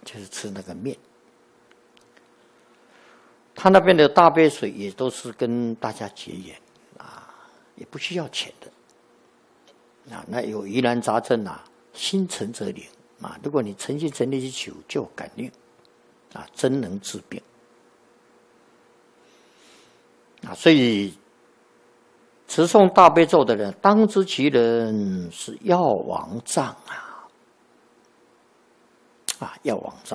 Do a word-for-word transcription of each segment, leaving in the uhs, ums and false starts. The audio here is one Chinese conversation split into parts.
就是吃那个面。他那边的大杯水也都是跟大家结缘啊，也不需要钱的啊。那有疑难杂症啊，心诚则灵啊。如果你诚心诚意去求，就有感应啊，真能治病啊。所以持诵大悲咒的人，当知其人是药王藏啊啊，药王藏。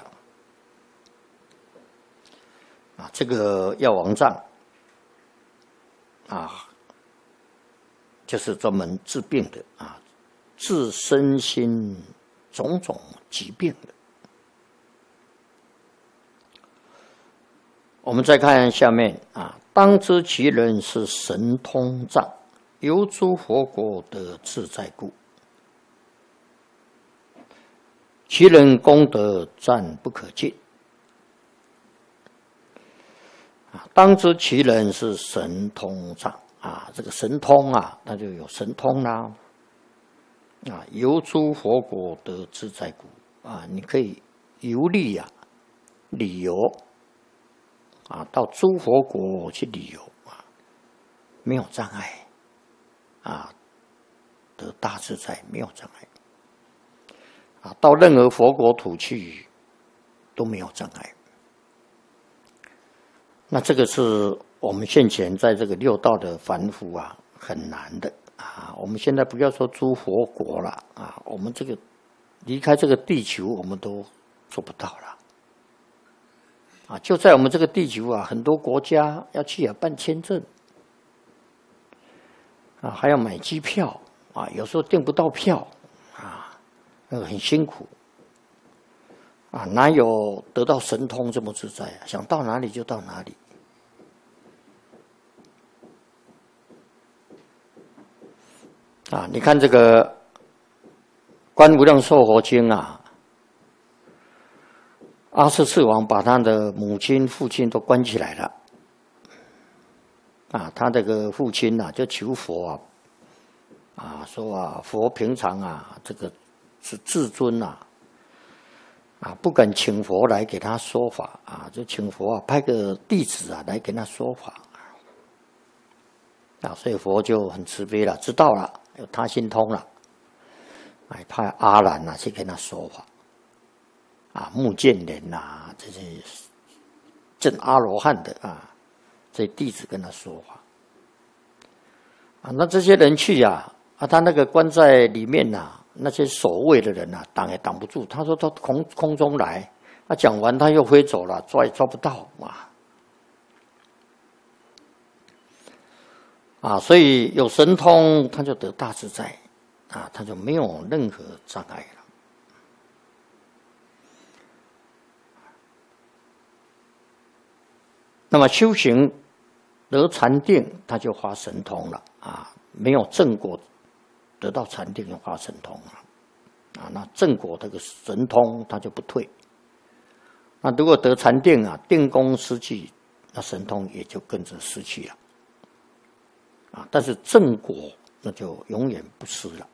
啊，这个药王藏啊，就是专门治病的啊，治身心种种疾病的。我们再看下面啊，当知其人是神通藏，由诸佛国得自在故，其人功德赞不可尽。当知其人是神通藏啊，这个神通啊，那就有神通啦啊，游诸佛国得自在故啊，你可以游历啊，旅游啊，到诸佛国去旅游啊，没有障碍啊，得大自在，没有障碍啊，到任何佛国土去都没有障碍。那这个是我们现前在这个六道的凡夫啊，很难的啊。我们现在不要说诸佛国了啊，我们这个离开这个地球，我们都做不到了啊。就在我们这个地球啊，很多国家要去啊办签证啊，还要买机票啊，有时候订不到票啊，那个很辛苦啊，哪有得到神通这么自在啊？想到哪里就到哪里。啊，你看这个《观无量寿佛经》啊，阿阇世王把他的母亲、父亲都关起来了。啊，他这个父亲啊，就求佛啊，啊说啊，佛平常啊，这个是至尊啊。啊，不敢请佛来给他说法啊，就请佛啊派个弟子啊来给他说法啊，所以佛就很慈悲了，知道了，有他心通了，哎，派阿难啊去跟他说法啊，目犍连呐，这些证阿罗汉的啊，这些弟子跟他说法啊，那这些人去呀啊，他那个关在里面呐、啊。那些守卫的人啊，挡也挡不住。他说他空空中来，他讲完他又飞走了，抓也抓不到啊！啊，所以有神通，他就得大自在啊，他就没有任何障碍了。那么修行得禅定，他就发神通了啊，没有正果。得到禅定就发神通了啊，那正果这个神通它就不退。那如果得禅定啊，定功失去，那神通也就跟着失去了啊。但是正果那就永远不失了。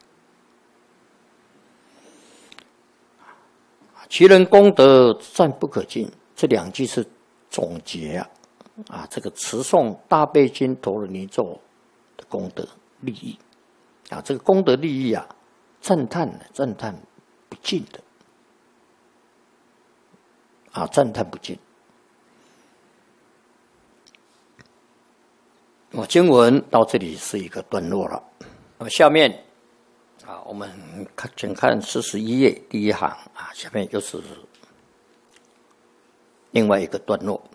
其人功德赞不可尽，这两句是总结啊啊，这个持诵大悲经陀罗尼咒的功德利益。啊，这个功德利益啊，赞叹赞叹不尽的，啊，赞叹不尽。那么经文到这里是一个段落了。那么下面啊，我们看，请看四十一页第一行啊，下面又是另外一个段落。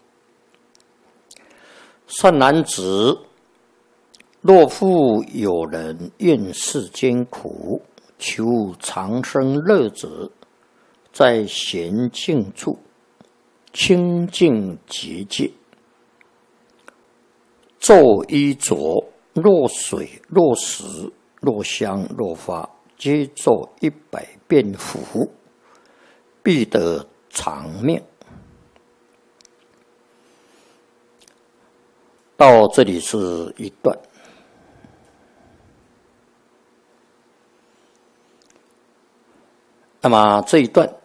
善男子。若复有人愿世间苦，求长生乐者，在闲静处清净结界，咒衣着，若水若石若香若花，皆咒一百遍符，必得长命。到这里是一段。那么这一段